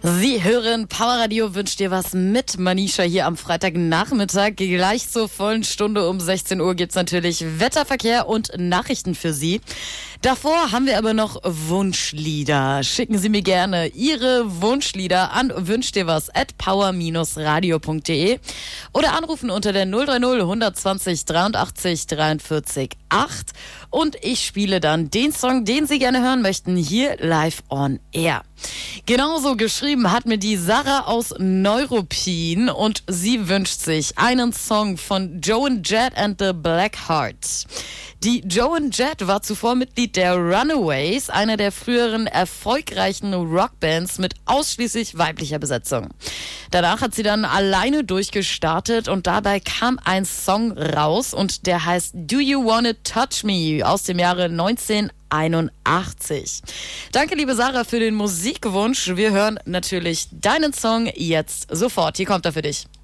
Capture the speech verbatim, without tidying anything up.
Sie hören Powerradio wünscht dir was mit Manisha hier am Freitagnachmittag. Gleich zur vollen Stunde um sechzehn Uhr gibt's natürlich Wetterverkehr und Nachrichten für Sie. Davor haben wir aber noch Wunschlieder. Schicken Sie mir gerne Ihre Wunschlieder an wünscht dir was at power radio punkt de oder anrufen unter der null drei null hundertzwanzig dreiundachtzig dreiundvierzig acht und ich spiele dann den Song, den Sie gerne hören möchten, hier live on air. Genauso geschrieben hat mir die Sarah aus Neuruppin und sie wünscht sich einen Song von Joan Jett and the Blackhearts. Die Joan Jett war zuvor Mitglied der Runaways, einer der früheren erfolgreichen Rockbands mit ausschließlich weiblicher Besetzung. Danach hat sie dann alleine durchgestartet und dabei kam ein Song raus und der heißt Do You Wanna Touch Me aus dem Jahre neunzehnhunderteinundachtzig. Danke, liebe Sarah, für den Musikwunsch. Wir hören natürlich deinen Song jetzt sofort. Hier kommt er für dich.